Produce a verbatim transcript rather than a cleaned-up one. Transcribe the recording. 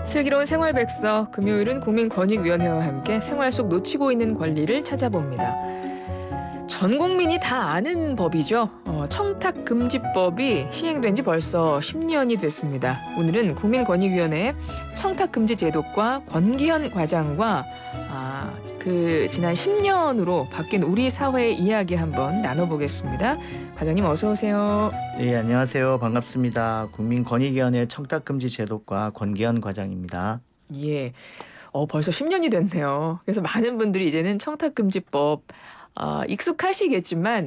슬기로운 생활백서 금요일은 국민권익위원회와 함께 생활 속 놓치고 있는 권리를 찾아봅니다. 전 국민이 다 아는 법이죠. 어, 청탁금지법이 시행된 지 벌써 십 년이 됐습니다. 오늘은 국민권익위원회 청탁금지 제도과 권기현 과장과 아, 그 지난 십 년으로 바뀐 우리 사회의 이야기 한번 나눠보겠습니다. 과장님 어서 오세요. 네, 안녕하세요. 반갑습니다. 국민권익위원회 청탁금지 제도과 권기현 과장입니다. 예. 어, 벌써 십 년이 됐네요. 그래서 많은 분들이 이제는 청탁금지법 아, 익숙하시겠지만